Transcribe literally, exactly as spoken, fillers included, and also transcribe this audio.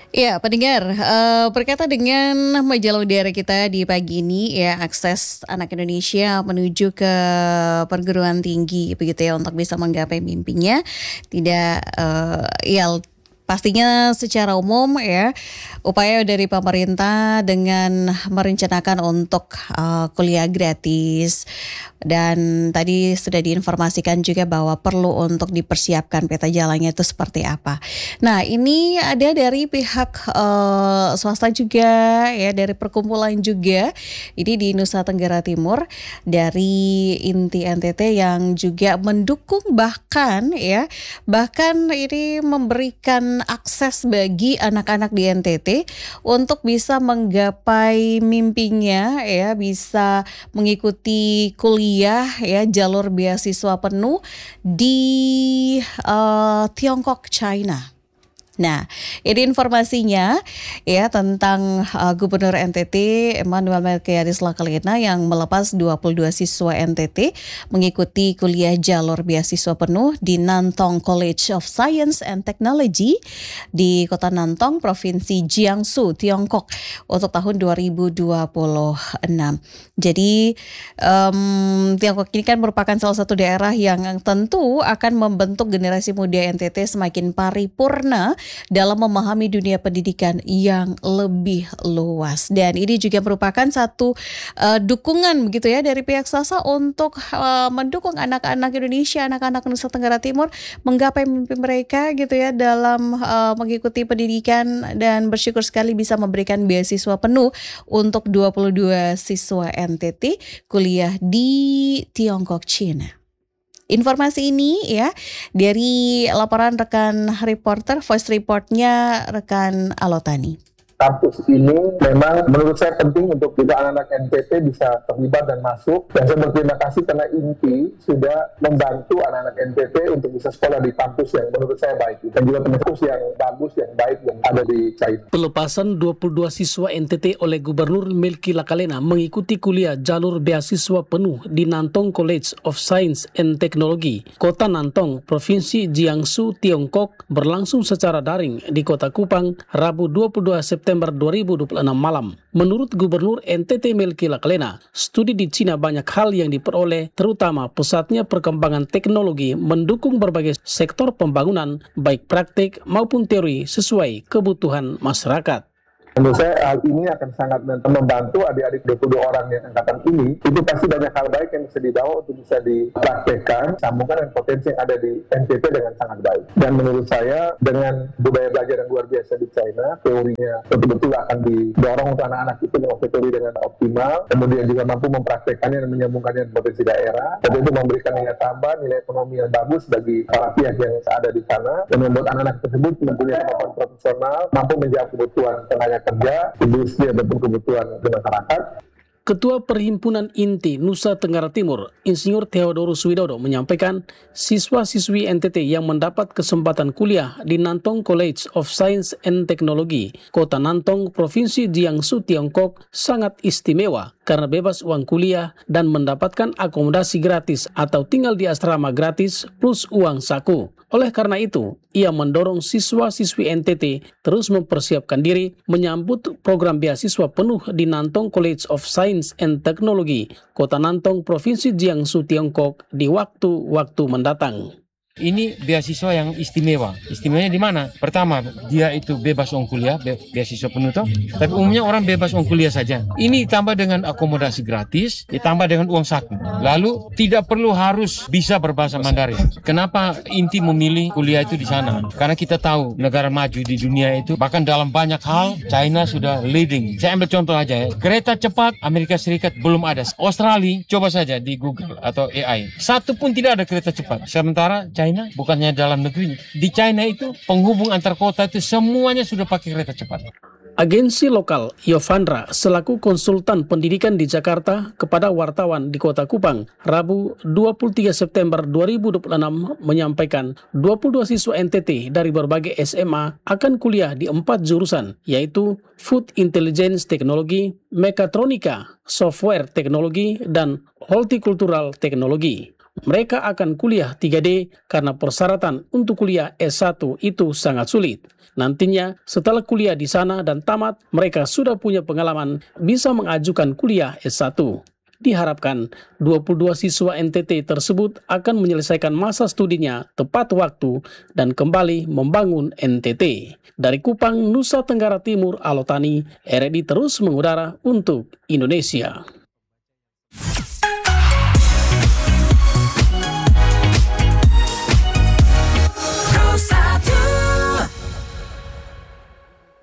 Ya, pendengar, eee, berkaitan dengan majalah udara kita di pagi ini ya, akses anak Indonesia menuju ke perguruan tinggi begitu ya, untuk bisa menggapai mimpinya. Tidak, eee, ya pastinya secara umum ya, upaya dari pemerintah dengan merencanakan untuk, eee, kuliah gratis dan tadi sudah diinformasikan juga bahwa perlu untuk dipersiapkan peta jalannya itu seperti apa. Nah, ini ada dari pihak, eee, swasta juga ya, dari perkumpulan juga, ini di Nusa Tenggara Timur, dari INTI N T T yang juga mendukung bahkan ya, bahkan ini memberikan akses bagi anak-anak di N T T untuk bisa menggapai mimpinya ya, bisa mengikuti kuliah ya, jalur beasiswa penuh di, eee, Tiongkok, China. Nah, ini informasinya ya tentang uh, Gubernur N T T Emmanuel Melkiades Lakalina yang melepas dua puluh dua siswa N T T mengikuti kuliah jalur beasiswa penuh di Nantong College of Science and Technology di Kota Nantong, Provinsi Jiangsu, Tiongkok untuk tahun dua ribu dua puluh enam. Jadi um, Tiongkok ini kan merupakan salah satu daerah yang tentu akan membentuk generasi muda N T T semakin paripurna dalam memahami dunia pendidikan yang lebih luas. Dan ini juga merupakan satu uh, dukungan begitu ya dari pihak swasta untuk uh, mendukung anak-anak Indonesia, anak-anak Nusa Tenggara Timur menggapai mimpi mereka gitu ya dalam uh, mengikuti pendidikan, dan bersyukur sekali bisa memberikan beasiswa penuh untuk dua puluh dua siswa N T T kuliah di Tiongkok, China. Informasi ini ya dari laporan rekan reporter, voice reportnya rekan Alotani. Kampus ini memang menurut saya penting untuk juga anak-anak N T T bisa terlibat dan masuk. Dan saya berterima kasih karena INTI sudah membantu anak-anak N T T untuk bisa sekolah di kampus yang menurut saya baik. Dan juga kampus yang bagus, yang baik, yang ada di China. Pelepasan dua puluh dua siswa N T T oleh Gubernur Melki Lakalena mengikuti kuliah jalur beasiswa penuh di Nantong College of Science and Technology, Kota Nantong, Provinsi Jiangsu, Tiongkok, berlangsung secara daring di Kota Kupang, Rabu dua puluh dua September dua ribu dua puluh enam malam. Menurut Gubernur N T T Melki Lakalena, studi di Cina banyak hal yang diperoleh, terutama pusatnya perkembangan teknologi mendukung berbagai sektor pembangunan, baik praktik maupun teori sesuai kebutuhan masyarakat. Menurut saya hal ini akan sangat membantu adik-adik dua puluh dua orang yang angkatan ini. Itu pasti banyak hal baik yang bisa dibawa untuk bisa dipraktekkan, sambungkan dengan potensi yang ada di N T T dengan sangat baik. Dan menurut saya dengan budaya belajar yang luar biasa di China, teorinya betul-betul akan didorong untuk anak-anak itu menguasai teori dengan optimal, kemudian juga mampu mempraktekannya dan menyambungkannya dengan potensi daerah, dan itu memberikan nilai tambah, nilai ekonomi yang bagus bagi para pihak yang ada di sana, dan membuat anak-anak tersebut mempunyai kemampuan profesional, mampu menjawab kebutuhan tenaga kerja, industri, ataupun kebutuhan di masyarakat. Ketua Perhimpunan INTI Nusa Tenggara Timur, Insinyur Theodorus Widodo menyampaikan siswa-siswi N T T yang mendapat kesempatan kuliah di Nantong College of Science and Technology, Kota Nantong, Provinsi Jiangsu, Tiongkok, sangat istimewa karena bebas uang kuliah dan mendapatkan akomodasi gratis atau tinggal di asrama gratis plus uang saku. Oleh karena itu, ia mendorong siswa-siswi N T T terus mempersiapkan diri menyambut program beasiswa penuh di Nantong College of Science and Technology, Kota Nantong, Provinsi Jiangsu, Tiongkok di waktu-waktu mendatang. Ini beasiswa yang istimewa. Istimewanya di mana? Pertama, dia itu bebas uang kuliah, be beasiswa penuh toh. Tapi umumnya orang bebas uang kuliah saja. Ini tambah dengan akomodasi gratis, ditambah dengan uang saku. Lalu tidak perlu harus bisa berbahasa Mandarin. Kenapa INTI memilih kuliah itu di sana? Karena kita tahu negara maju di dunia itu, bahkan dalam banyak hal China sudah leading. Saya ambil contoh aja ya. Kereta cepat Amerika Serikat belum ada. Australia, coba saja di Google atau A I. Satu pun tidak ada kereta cepat. Sementara China, bukannya dalam negeri, di China itu penghubung antar kota itu semuanya sudah pakai kereta cepat. Agensi lokal Yovandra selaku konsultan pendidikan di Jakarta kepada wartawan di Kota Kupang, Rabu dua puluh tiga September dua ribu dua puluh enam menyampaikan dua puluh dua siswa N T T dari berbagai S M A akan kuliah di empat jurusan, yaitu Food Intelligence Technology, Mekatronika, Software Technology, dan Horticultural Technology. mereka akan kuliah tiga D karena persyaratan untuk kuliah S satu itu sangat sulit. Nantinya setelah kuliah di sana dan tamat, mereka sudah punya pengalaman bisa mengajukan kuliah S satu. Diharapkan dua puluh dua siswa N T T tersebut akan menyelesaikan masa studinya tepat waktu dan kembali membangun N T T. Dari Kupang, Nusa Tenggara Timur, Alotani, R R I terus mengudara untuk Indonesia.